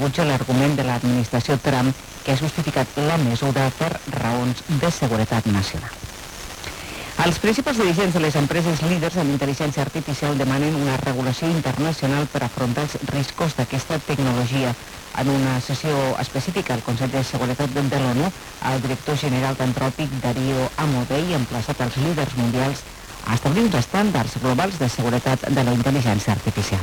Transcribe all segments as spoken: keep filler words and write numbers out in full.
rebutja l'argument de l'administració Trump que ha justificat la mesura per raons de seguretat nacional. Els principals dirigents de les empreses líders en intel·ligència artificial demanen una regulació internacional per afrontar els riscos d'aquesta tecnologia. En una sessió específica al Consell de Seguretat de l'ONU, el director general d'Anthropic, Dario Amodei, ha emplaçat els líders mundials a establir uns estàndards globals de seguretat de la intel·ligència artificial.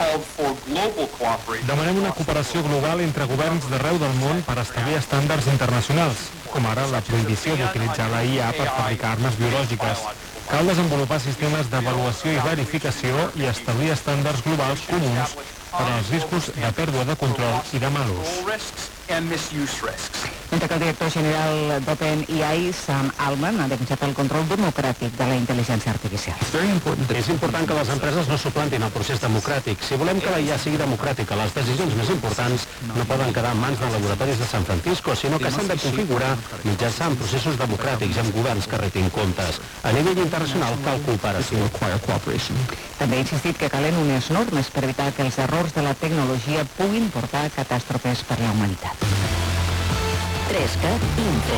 Demanem una cooperació global entre governs d'arreu del món per establir estàndards internacionals, com ara la prohibició d'utilitzar la I A per fabricar armes biològiques. Cal desenvolupar sistemes d'avaluació i verificació i establir estàndards globals comuns per als riscos de pèrdua de control i de mal ús. Mentre que el director general d'OpenAI, Sam Altman, ha denunciat el control democràtic de la intel·ligència artificial. És important que les empreses no suplantin el procés democràtic. Si volem que la I A sigui democràtica, les decisions més importants no poden quedar en mans de laboratoris de San Francisco, sinó que s'han de configurar mitjançant processos democràtics amb governs que retin comptes. A nivell internacional cal cooperació. També ha insistit que calen unes normes per evitar que els errors de la tecnologia puguin portar a catàstrofes per la humanitat. Trescat Info.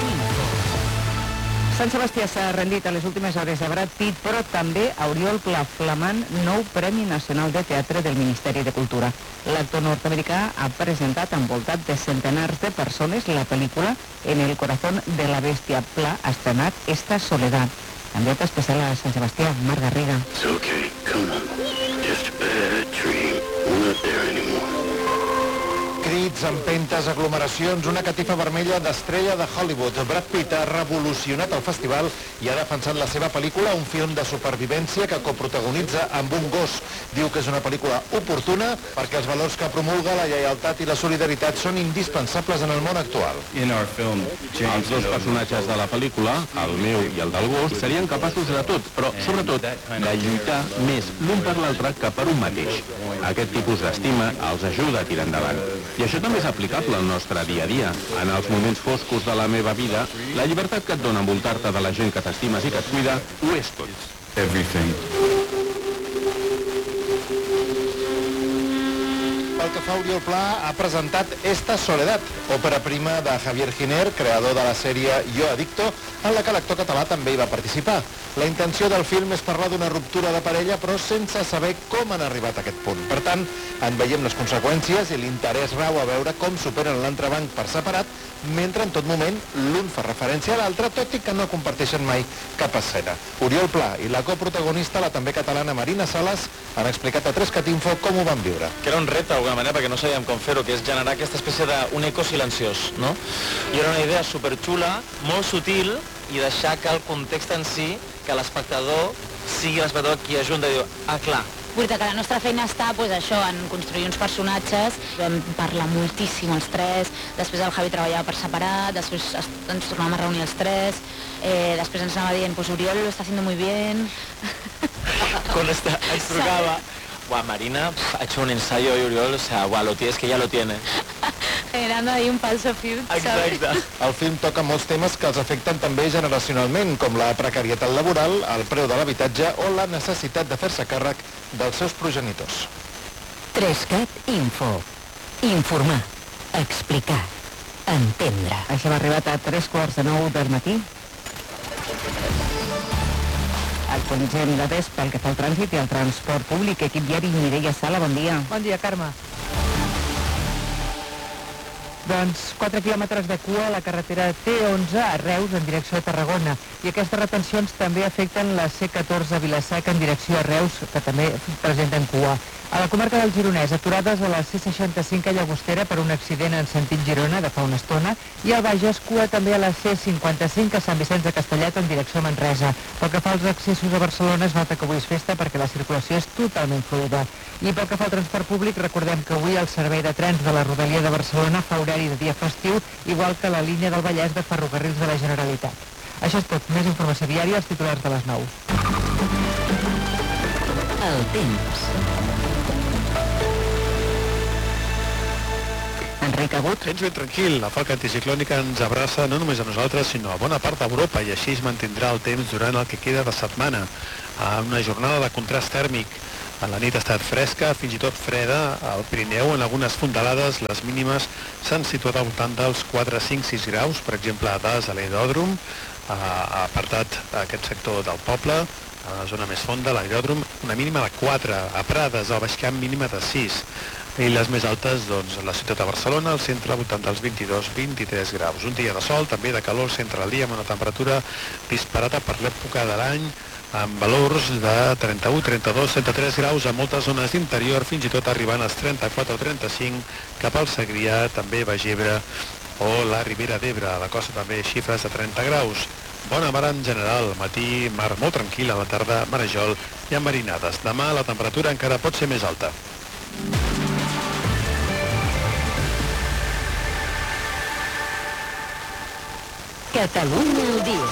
Sant Sebastià s'ha rendit a les últimes hores a Brad Pitt, però també a Oriol Pla, flamant nou Premi Nacional de Teatre del Ministeri de Cultura. L'actor nord-americà ha presentat envoltat de centenars de persones la pel·lícula En el corazón de la bestia. Pla ha estrenat Esta soledad. Enviat especial a Sant Sebastià, Marc Garriga. It's okay, come on. Just a bad dream. We're not there anymore. Crits, empentes, aglomeracions, una catifa vermella d'estrella de Hollywood. Brad Pitt ha revolucionat el festival i ha defensat la seva pel·lícula, un film de supervivència que coprotagonitza amb un gos. Diu que és una pel·lícula oportuna perquè els valors que promulga, la lleialtat i la solidaritat, són indispensables en el món actual. Els dos personatges de la pel·lícula, el meu i el del gos, serien capaços de tot, però sobretot de lluitar més l'un per l'altre que per un mateix. Aquest tipus d'estima els ajuda a tirar endavant. I això també és aplicable al nostre dia a dia. En els moments foscos de la meva vida, la llibertat que et dona envoltar-te de la gent que t'estimes i que et cuida, ho és tot. Everything. Pel que fa a Oriol Pla, ha presentat Esta soledad, òpera prima de Javier Giner, creador de la sèrie Jo Adicto, en la que l'actor català també hi va participar. La intenció del film és parlar d'una ruptura de parella, però sense saber com han arribat a aquest punt. Per tant, en veiem les conseqüències i l'interès rau a veure com superen l'entrebanc per separat, mentre en tot moment l'un fa referència a l'altre, tot i que no comparteixen mai cap escena. Oriol Pla i la coprotagonista, la també catalana Marina Salas, han explicat a Trescat Info com ho van viure. Que era un repte d'alguna manera perquè no sabíem com fer-ho, que és generar aquesta espècie d'un eco silenciós, no? I era una idea superxula, molt sutil, i deixar que el context en si, que l'espectador sigui l'espectador qui ajunta i diu, ah, clar. Vull dir que la nostra feina està pues, això, en construir uns personatges. Vam parlar moltíssim els tres, després el Javi treballava per separat, després ens tornàvem a reunir els tres, eh, després ens anava dient, pues Oriol lo está haciendo muy bien. Quan està, ens trucava, buah, Marina ha hecho un ensayo y Oriol, o sea, buah, lo tienes que ya lo tiene. Generando ahí un falso film, Exacte. El film toca molts temes que els afecten també generacionalment, com la precarietat laboral, el preu de l'habitatge o la necessitat de fer-se càrrec dels seus progenitors. Trescat Info. Informar, explicar, entendre. Això ha arribat a tres quarts de nou del matí. Actualitzem dades pel que fa al trànsit i al transport públic. Equip diari, Mireia Sala, bon dia. Bon dia, Carme. Doncs quatre quilòmetres de cua a la carretera T onze a Reus en direcció a Tarragona. I aquestes retencions també afecten la C catorze a Vila-seca en direcció a Reus, que també presenten cua. A la comarca del Gironès, aturades a la C seixanta-cinc a Llagostera per un accident en sentit Girona de fa una estona, i al Bages, cua també a la C cinquanta-cinc a Sant Vicenç de Castellet en direcció a Manresa. Pel que fa als accessos a Barcelona, es nota que avui és festa perquè la circulació és totalment fluida. I pel que fa al transport públic, recordem que avui el servei de trens de la Rodalia de Barcelona fa horari de dia festiu, igual que la línia del Vallès de Ferrocarrils de la Generalitat. Això és tot. Més informació diària als titulars de les nou. El temps. Enric Agut. Tens ben tranquil, la falca anticiclònica ens abraça no només a nosaltres, sinó a bona part d'Europa, i així es mantindrà el temps durant el que queda de setmana, a una jornada de contrast tèrmic. La nit ha estat fresca, fins i tot freda. Al Pirineu, en algunes fondalades, les mínimes s'han situat al voltant dels quatre, cinc, sis graus. Per exemple, a Das, a l'Aeròdrom, ha apartat aquest sector del poble, a la zona més fonda, l'aeròdrom, una mínima de quatre. A Prades, al Baix Camp, mínima de sis. I les més altes, doncs, a la ciutat de Barcelona, al centre, al voltant dels vint-i-dos, vint-i-tres graus. Un dia de sol, també de calor al centre del dia, amb una temperatura disparada per l'època de l'any, amb valors de trenta-u, trenta-dos, trenta-tres graus a moltes zones d'interior, fins i tot arribant als trenta-quatre o trenta-cinc, cap al Segrià, també Baix Ebre o la Ribera d'Ebre. A la costa també xifres de trenta graus. Bona mar en general, matí mar molt tranquil, a la tarda marejol i enverinades. Demà la temperatura encara pot ser més alta. Catalunya al dia.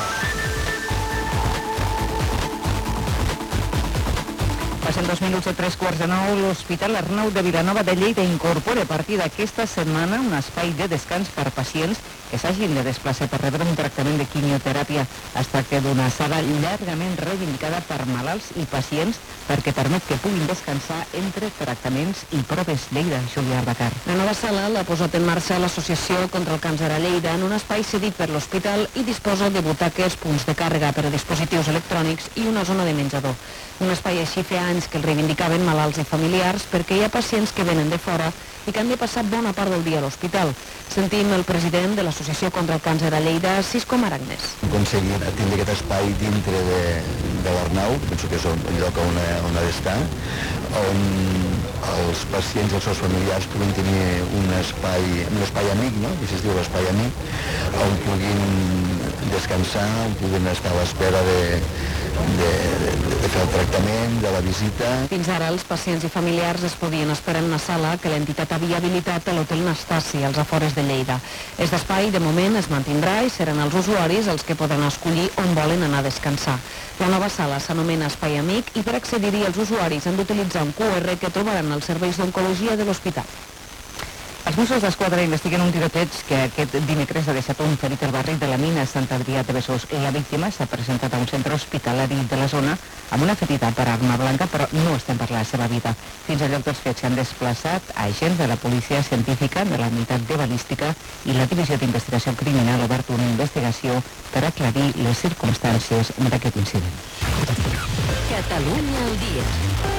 Passen dos minuts de tres quarts de nou. L'Hospital Arnau de Vilanova de Lleida incorpora a partir d'aquesta setmana un espai de descans per pacients que s'hagin de desplaçar per rebre un tractament de quimioteràpia. Es tracta d'una sala llargament reivindicada per malalts i pacients perquè permet que puguin descansar entre tractaments i proves. Lleida, Júlia Arbacar. La nova sala l'ha posat en marxa l'Associació contra el Càncer a Lleida en un espai cedit per l'hospital i disposa de butaques, punts de càrrega per a dispositius electrònics i una zona de menjador. Un espai així feia anys que el reivindicaven malalts i familiars perquè hi ha pacients que venen de fora i que han de passar bona part del dia a l'hospital. Sentim el president de l'Associació contra el Càncer a Lleida, Cisco Maragnes. Hem aconseguit tindre aquest espai dintre de, de l'Arnau, penso que és un lloc on, on ha d'estar, on els pacients i els seus familiars puguin tenir un espai, un espai amic, no? que es diu l'espai amic, on puguin descansar, on puguin estar a l'espera de, de, de, de fer el tractament, de la visita. Fins ara els pacients i familiars es podien esperar en una sala que l'entitat havia habilitat a l'Hotel Nastasi, als afores de Lleida. Aquest espai, de moment, es mantindrà i seran els usuaris els que podran escollir on volen anar a descansar. La nova sala s'anomena Espai Amic i per accedir-hi els usuaris han d'utilitzar un Q R que trobaran als serveis d'oncologia de l'hospital. Els Mossos d'Esquadra investiguen un tiroteig que aquest dimecres ha deixat un ferit al barri de la Mina a Sant Adrià de Besòs. La víctima s'ha presentat a un centre hospitalari de la zona amb una ferida per arma blanca, però no estem per la seva vida. Fins al lloc dels fets s'han desplaçat agents de la policia científica, de la unitat de balística i la divisió d'investigació criminal ha obert una investigació per aclarir les circumstàncies d'aquest incident. Catalunya al dia.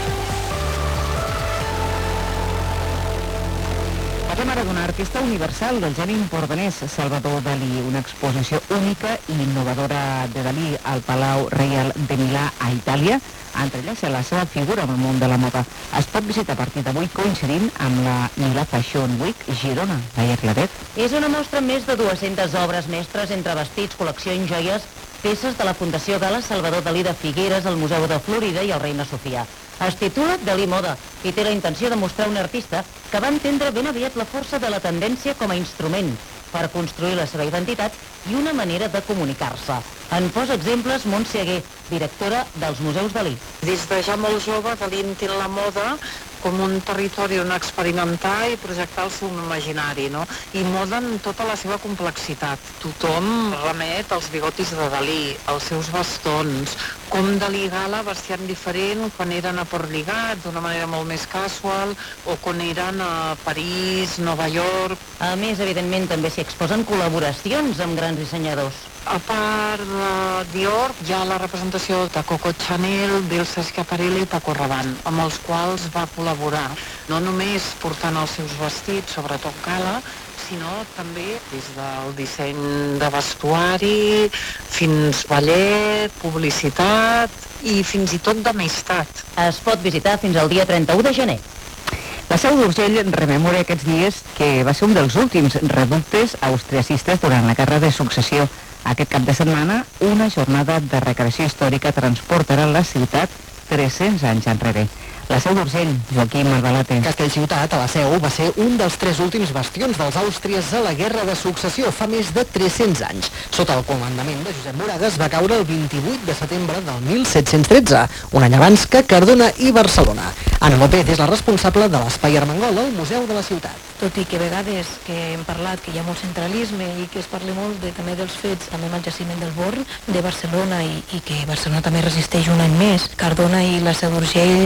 Parlem ara d'un artista universal del geni empordanès, Salvador Dalí, una exposició única i innovadora de Dalí al Palau Reial de Milà, a Itàlia, entrellaça la seva figura amb el món de la moda. Es pot visitar a partir d'avui coincidint amb la Milà Fashion Week Girona. Laia Claret. És una mostra amb més de dues-centes obres mestres entre vestits, col·lecció en joies, peces de la Fundació Gala Salvador Dalí de Figueres, el Museu de Florida i el Reina Sofia. Es titula Dalí Moda i té la intenció de mostrar un artista que va entendre ben aviat la força de la tendència com a instrument per construir la seva identitat i una manera de comunicar-se. En posa exemples Montse Aguer, directora dels Museus Dalí. Des de ja molt jove, Dalí entén la moda com un territori on experimentar i projectar el seu imaginari, no? I moda en tota la seva complexitat. Tothom remet als bigotis de Dalí, als seus bastons, com Dalí i Gala vestien diferent quan eren a Port Lligat, d'una manera molt més casual, o quan eren a París, Nova York. A més, evidentment, també s'hi exposen col·laboracions amb grans dissenyadors. A part de Dior, hi ha la representació de Coco Chanel, d'Elsa Schiaparelli i Paco Rabanne, amb els quals va col·laborar, no només portant els seus vestits, sobretot Gala, sinó també des del disseny de vestuari fins ballet, publicitat i fins i tot d'amistat. Es pot visitar fins al dia trenta-u de gener. La Seu d'Urgell rememora aquests dies que va ser un dels últims reductes austriacistes durant la Guerra de Successió. Aquest cap de setmana, una jornada de recreació històrica transportarà la ciutat tres-cents anys enrere. La Seu d'Urgell, Joaquim Albalate. Castellciutat, a la Seu, va ser un dels tres últims bastions dels àustries a la Guerra de Successió fa més de tres-cents anys. Sota el comandament de Josep Moragues va caure el vint-i-vuit de setembre del mil set-cents tretze, un any abans que Cardona i Barcelona. Anna López és la responsable de l'Espai Armengol al Museu de la Ciutat. Tot i que a vegades que hem parlat que hi ha molt centralisme i que es parla molt de, també dels fets, també amb el jaciment del Born de Barcelona i, i que Barcelona també resisteix un any més, Cardona i la Seu d'Urgell, i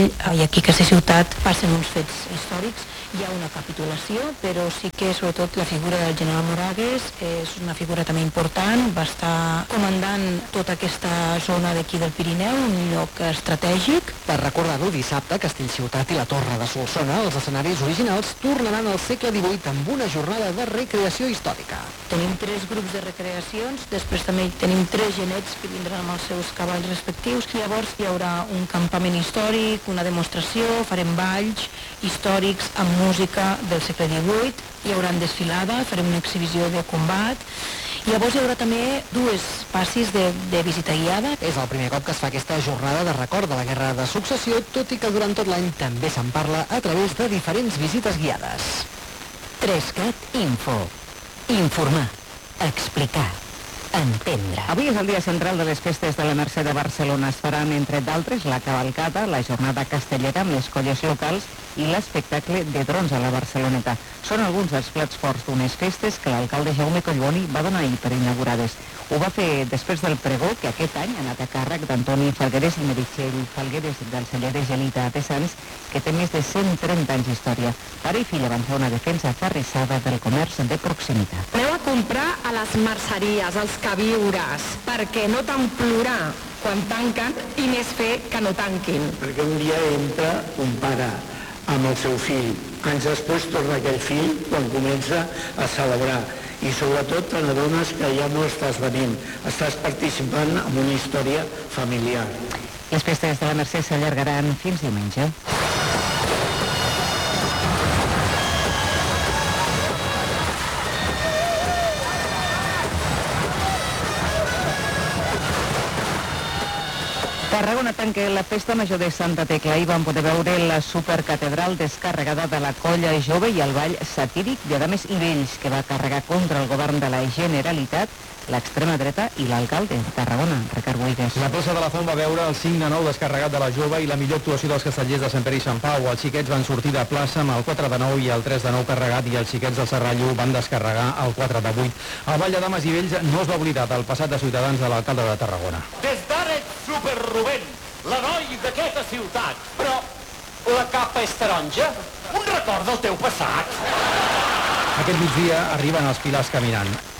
aquí a aquesta ciutat passen uns fets històrics. Hi ha una capitulació, però sí que sobretot la figura del general Moragues és una figura també important, va estar comandant tota aquesta zona d'aquí del Pirineu, un lloc estratègic. Per recordar-ho, dissabte, Castellciutat i la Torre de Solsona, els escenaris originals, tornaran al segle divuit amb una jornada de recreació històrica. Tenim tres grups de recreacions, després també tenim tres genets que vindran amb els seus cavalls respectius, i llavors hi haurà un campament històric, una demostració, farem balls històrics amb música del segle divuit, hi haurà desfilada, farem una exhibició de combat, i llavors hi haurà també dues passis de, de visita guiada. És el primer cop que es fa aquesta jornada de record de la Guerra de Successió, tot i que durant tot l'any també se'n parla a través de diferents visites guiades. Trescat Info. Informar. Explicar. Entendre. Avui és el dia central de les festes de la Mercè de Barcelona. Es faran, entre d'altres, la cavalcada, la jornada castellera amb les colles locals i l'espectacle de drons a la Barceloneta. Són alguns dels plats forts d'unes festes que l'alcalde Jaume Collboni va donar ahir per inaugurades. Ho va fer després del pregó que aquest any ha anat a càrrec d'Antoni Falgueres i Meritxell Falgueres del celler de Gelita de Sants, que té més de cent trenta anys d'història. Pare i filla van fer una defensa aferrissada del comerç de proximitat. Aneu a comprar a les merceries, als queviures, perquè no tant plorar quan tanquen i més fer que no tanquin. Perquè un dia entra un pare amb el seu fill, anys després torna aquell fill quan comença a celebrar. I sobretot te n'adones que ja no estàs venint, estàs participant en una història familiar. Les festes de la Mercè s'allargaran fins diumenge. Tarragona tanca la festa major de Santa Tecla. Ahir vam poder veure la supercatedral descarregada de la colla jove i el ball satíric de dames i vells que va carregar contra el govern de la Generalitat, l'extrema dreta i l'alcalde de Tarragona, Ricard Boigues. La plaça de la Font va veure el cinc de nou descarregat de la jove i la millor actuació dels castellers de Sant Pere i Sant Pau. Els xiquets van sortir de plaça amb el quatre de nou i el tres de nou carregat, i els xiquets del Serrallo van descarregar el quatre de vuit. El ball de dames i vells no es va oblidar del passat de Ciutadans de l'alcalde de Tarragona. Des d'ara ets super Rubén, l'heroi d'aquesta ciutat. Però la capa és taronja? Un record del teu passat. Aquest migdia arriben els pilars caminant.